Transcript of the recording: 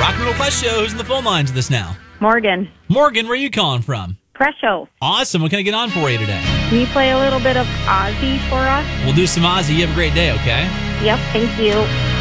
Rock and Roll Quest Show. Who's in the phone lines with us now? Morgan. Morgan, where are you calling from? Presho. Awesome. What can I get on for you today? Can you play a little bit of Ozzy for us? We'll do some Ozzy. You have a great day, okay? Yep, thank you.